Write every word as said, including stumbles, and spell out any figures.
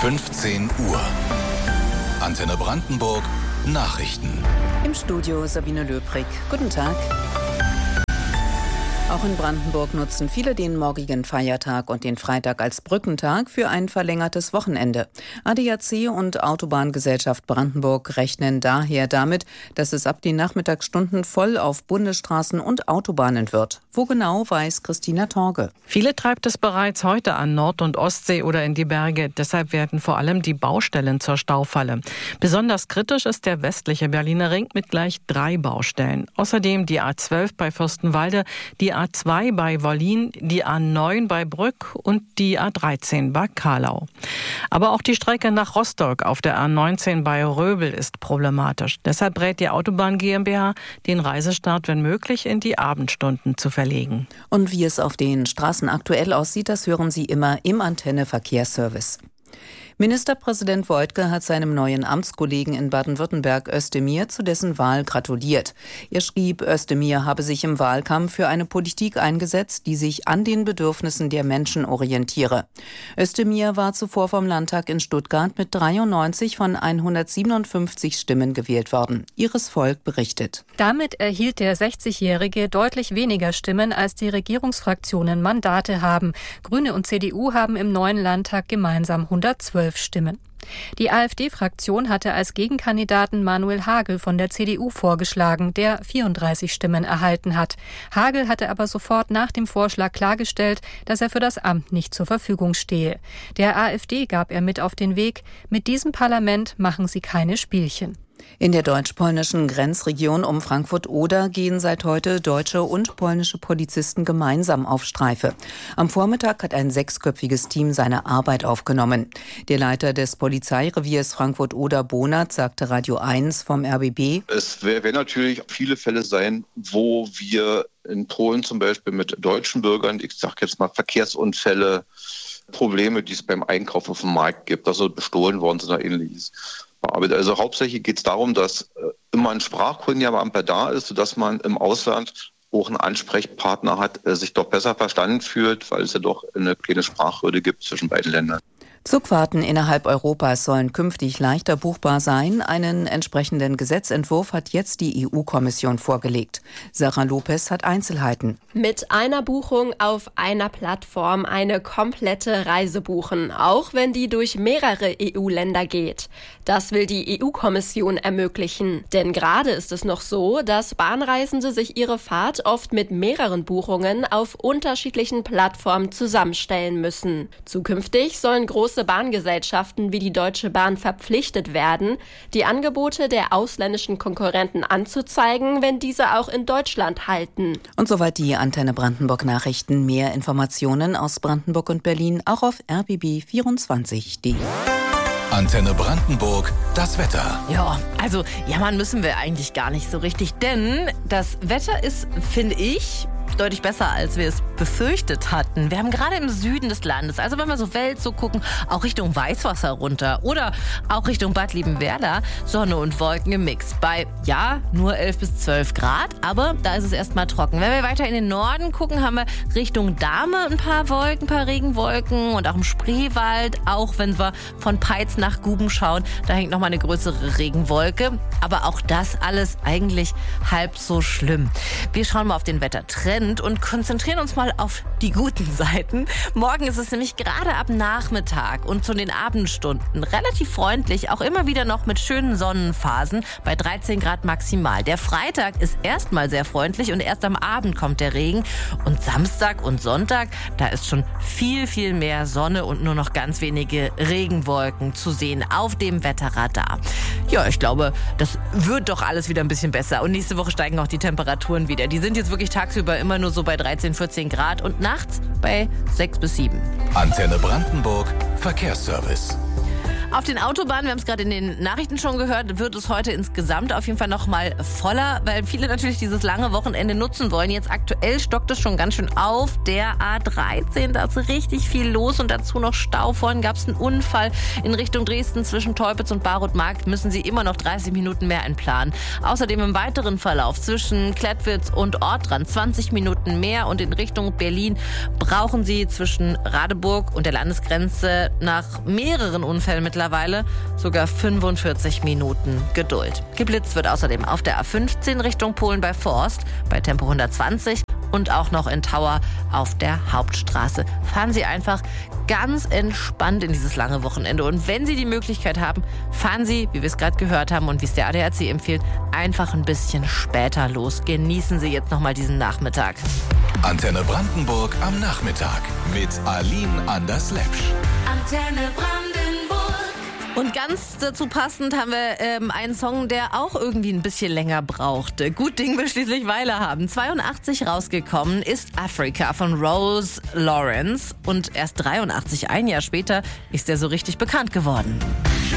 fünfzehn Uhr. Antenne Brandenburg Nachrichten. Im Studio Sabine Löbrig. Guten Tag. Auch in Brandenburg nutzen viele den morgigen Feiertag und den Freitag als Brückentag für ein verlängertes Wochenende. A D A C und Autobahngesellschaft Brandenburg rechnen daher damit, dass es ab den Nachmittagsstunden voll auf Bundesstraßen und Autobahnen wird. Wo genau, weiß Christina Torge. Viele treibt es bereits heute an Nord- und Ostsee oder in die Berge. Deshalb werden vor allem die Baustellen zur Staufalle. Besonders kritisch ist der westliche Berliner Ring mit gleich drei Baustellen. Außerdem die A zwölf bei Fürstenwalde, die A zwei bei Wollin, die A neun bei Brück und die A dreizehn bei Kahlau. Aber auch die Strecke nach Rostock auf der A neunzehn bei Röbel ist problematisch. Deshalb rät die Autobahn GmbH, den Reisestart, wenn möglich, in die Abendstunden zu verlegen. Und wie es auf den Straßen aktuell aussieht, das hören Sie immer im Antenne Verkehrsservice. Ministerpräsident Woidke hat seinem neuen Amtskollegen in Baden-Württemberg Özdemir zu dessen Wahl gratuliert. Er schrieb, Özdemir habe sich im Wahlkampf für eine Politik eingesetzt, die sich an den Bedürfnissen der Menschen orientiere. Özdemir war zuvor vom Landtag in Stuttgart mit dreiundneunzig von hundertsiebenundfünfzig Stimmen gewählt worden. Iris Volk berichtet. Damit erhielt der sechzigjährige deutlich weniger Stimmen, als die Regierungsfraktionen Mandate haben. Grüne und C D U haben im neuen Landtag gemeinsam hundertzwölf Stimmen. Die AfD-Fraktion hatte als Gegenkandidaten Manuel Hagel von der C D U vorgeschlagen, der vierunddreißig Stimmen erhalten hat. Hagel hatte aber sofort nach dem Vorschlag klargestellt, dass er für das Amt nicht zur Verfügung stehe. Der AfD gab er mit auf den Weg: Mit diesem Parlament machen Sie keine Spielchen. In der deutsch-polnischen Grenzregion um Frankfurt-Oder gehen seit heute deutsche und polnische Polizisten gemeinsam auf Streife. Am Vormittag hat ein sechsköpfiges Team seine Arbeit aufgenommen. Der Leiter des Polizeireviers Frankfurt-Oder, Bonert, sagte Radio eins vom R B B: Es werden natürlich viele Fälle sein, wo wir in Polen zum Beispiel mit deutschen Bürgern, ich sage jetzt mal Verkehrsunfälle, Probleme, die es beim Einkauf auf dem Markt gibt, also bestohlen worden sind oder ähnliches. Also hauptsächlich geht es darum, dass immer ein Sprachkundiger da ist, sodass man im Ausland auch einen Ansprechpartner hat, der sich doch besser verstanden fühlt, weil es ja doch eine kleine Sprachhürde gibt zwischen beiden Ländern. Zugfahrten innerhalb Europas sollen künftig leichter buchbar sein. Einen entsprechenden Gesetzentwurf hat jetzt die E U-Kommission vorgelegt. Sarah Lopez hat Einzelheiten. Mit einer Buchung auf einer Plattform eine komplette Reise buchen, auch wenn die durch mehrere E U-Länder geht. Das will die E U-Kommission ermöglichen. Denn gerade ist es noch so, dass Bahnreisende sich ihre Fahrt oft mit mehreren Buchungen auf unterschiedlichen Plattformen zusammenstellen müssen. Zukünftig sollen große Bahngesellschaften wie die Deutsche Bahn verpflichtet werden, die Angebote der ausländischen Konkurrenten anzuzeigen, wenn diese auch in Deutschland halten. Und soweit die Antenne Brandenburg Nachrichten. Mehr Informationen aus Brandenburg und Berlin auch auf r b b vierundzwanzig punkt d e. Antenne Brandenburg, das Wetter. Ja, also jammern müssen wir eigentlich gar nicht so richtig, denn das Wetter ist, finde ich, deutlich besser, als wir es befürchtet hatten. Wir haben gerade im Süden des Landes, also wenn wir so Wels so gucken, auch Richtung Weißwasser runter oder auch Richtung Bad Liebenwerda, Sonne und Wolken im Mix. Bei, ja, nur elf bis zwölf Grad, aber da ist es erstmal trocken. Wenn wir weiter in den Norden gucken, haben wir Richtung Dahme ein paar Wolken, ein paar Regenwolken und auch im Spreewald, auch wenn wir von Peitz nach Guben schauen, da hängt nochmal eine größere Regenwolke. Aber auch das alles eigentlich halb so schlimm. Wir schauen mal auf den Wettertrend und konzentrieren uns mal auf die guten Seiten. Morgen ist es nämlich gerade ab Nachmittag und zu den Abendstunden relativ freundlich, auch immer wieder noch mit schönen Sonnenphasen bei dreizehn Grad maximal. Der Freitag ist erstmal sehr freundlich und erst am Abend kommt der Regen. Und Samstag und Sonntag, da ist schon viel, viel mehr Sonne und nur noch ganz wenige Regenwolken zu sehen auf dem Wetterradar. Ja, ich glaube, das wird doch alles wieder ein bisschen besser. Und nächste Woche steigen auch die Temperaturen wieder. Die sind jetzt wirklich tagsüber immer nur so bei dreizehn, vierzehn Grad und nachts bei sechs bis sieben. Antenne Brandenburg, Verkehrsservice. Auf den Autobahnen, wir haben es gerade in den Nachrichten schon gehört, wird es heute insgesamt auf jeden Fall noch mal voller, weil viele natürlich dieses lange Wochenende nutzen wollen. Jetzt aktuell stockt es schon ganz schön auf. Der A dreizehn, da ist richtig viel los und dazu noch Stau. Vorhin gab es einen Unfall in Richtung Dresden zwischen Teupitz und Barutmarkt. Müssen Sie immer noch dreißig Minuten mehr einplanen. Außerdem im weiteren Verlauf zwischen Klettwitz und Ortrand zwanzig Minuten mehr und in Richtung Berlin brauchen Sie zwischen Radeburg und der Landesgrenze nach mehreren Unfällen mittlerweile sogar fünfundvierzig Minuten Geduld. Geblitzt wird außerdem auf der A fünfzehn Richtung Polen bei Forst bei Tempo hundertzwanzig und auch noch in Tauer auf der Hauptstraße. Fahren Sie einfach ganz entspannt in dieses lange Wochenende. Und wenn Sie die Möglichkeit haben, fahren Sie, wie wir es gerade gehört haben und wie es der A D A C empfiehlt, einfach ein bisschen später los. Genießen Sie jetzt nochmal diesen Nachmittag. Antenne Brandenburg am Nachmittag mit Aline Anders-Lepsch. Antenne Brandenburg. Und ganz dazu passend haben wir ähm, einen Song, der auch irgendwie ein bisschen länger braucht. Gut Ding will schließlich Weile haben. zweiundachtzig rausgekommen ist Africa von Rose Lawrence. Und erst dreiundachtzig, ein Jahr später, ist er so richtig bekannt geworden.